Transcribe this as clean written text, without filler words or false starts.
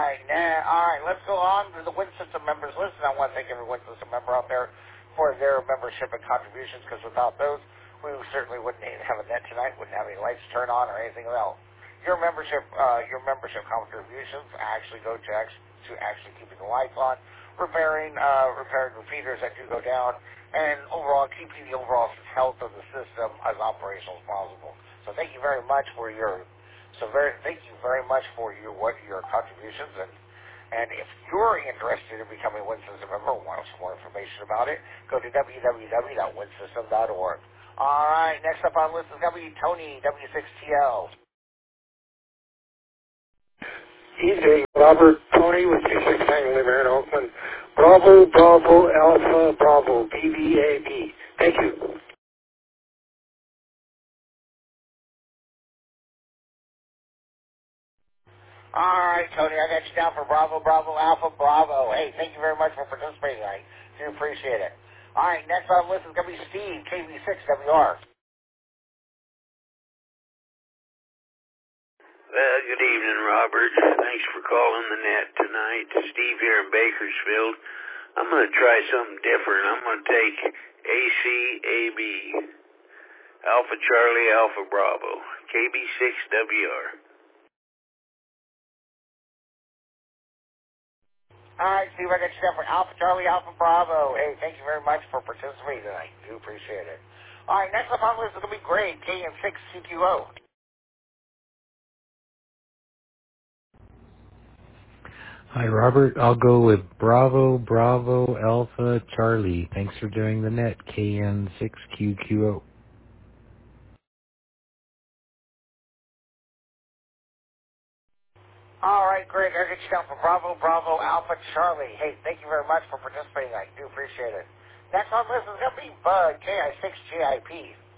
All right, let's go on to the Win System members list. And I want to thank every Win System member out there for their membership and contributions, because without those, we certainly wouldn't have a net tonight, wouldn't have any lights turn on or anything else. Your membership contributions actually go to actually keeping the lights on, repairing repeaters that do go down, and overall keeping the overall health of the system as operational as possible. So thank you very much for your contributions, and if you're interested in becoming a Win System member or want some more information about it, go to www.winsystem.org. All right, next up on the list is going to be Tony, W6TL. EJ Robert Tony with 26 Tango Lima in Oakland. Bravo, Bravo, Alpha, Bravo, BBAB. Thank you. All right, Tony, I got you down for Bravo, Bravo, Alpha, Bravo. Hey, thank you very much for participating. I do appreciate it. All right, next on the list is going to be Steve, KB6WR. Well, good evening, Robert. Thanks for calling the net tonight. Steve here in Bakersfield. I'm going to try something different. I'm going to take ACAB, Alpha Charlie, Alpha Bravo, KB6WR. All right, Steve, I got you down for Alpha Charlie, Alpha Bravo. Hey, thank you very much for participating tonight. Do appreciate it. All right, next up on the list is going to be Greg, KN6CQO. Hi, Robert. I'll go with Bravo, Bravo, Alpha, Charlie. Thanks for doing the net, KN6QQO. All right, Greg, I got you down for Bravo, Bravo, Alpha, Charlie. Hey, thank you very much for participating. I do appreciate it. Next on the list is going to be Bud, KI6GIP.